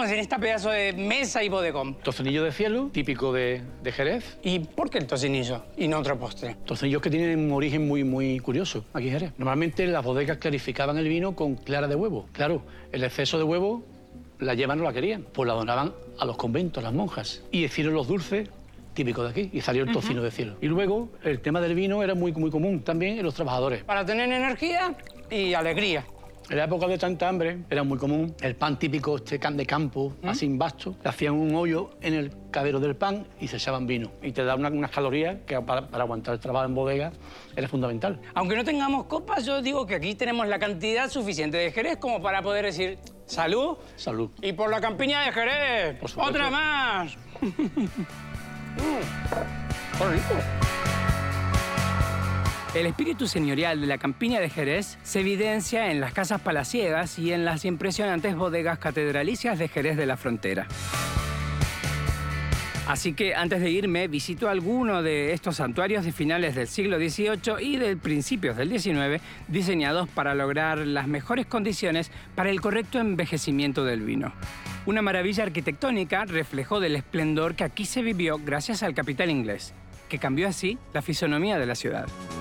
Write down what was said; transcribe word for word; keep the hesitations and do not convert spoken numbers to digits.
estamos en esta pedazo de mesa y bodegón? Tocinillo de cielo, típico de, de Jerez. ¿Y por qué el tocinillo y no otro postre? Tocinillos que tienen un origen muy, muy curioso aquí en Jerez. Normalmente las bodegas clarificaban el vino con clara de huevo. Claro, el exceso de huevo la llevan no la querían, pues la donaban a los conventos, a las monjas. Y hicieron los dulces típicos de aquí, y salió el tocino uh-huh. de cielo. Y luego el tema del vino era muy, muy común también en los trabajadores. Para tener energía y alegría. En la época de tanta hambre era muy común el pan típico, este can de campo, ¿Mm? así en basto. Le hacían un hoyo en el cadero del pan y se echaban vino. Y te da una, unas calorías que para, para aguantar el trabajo en bodega era fundamental. Aunque no tengamos copas, yo digo que aquí tenemos la cantidad suficiente de Jerez como para poder decir salud. Salud. Y por la campiña de Jerez, por supuesto. ¡Otra más! mm. ¡Qué rico! El espíritu señorial de la campiña de Jerez se evidencia en las casas palaciegas y en las impresionantes bodegas catedralicias de Jerez de la Frontera. Así que antes de irme, visito alguno de estos santuarios de finales del siglo dieciocho y de principios del diecinueve, diseñados para lograr las mejores condiciones para el correcto envejecimiento del vino. Una maravilla arquitectónica reflejo del esplendor que aquí se vivió gracias al capital inglés, que cambió así la fisonomía de la ciudad.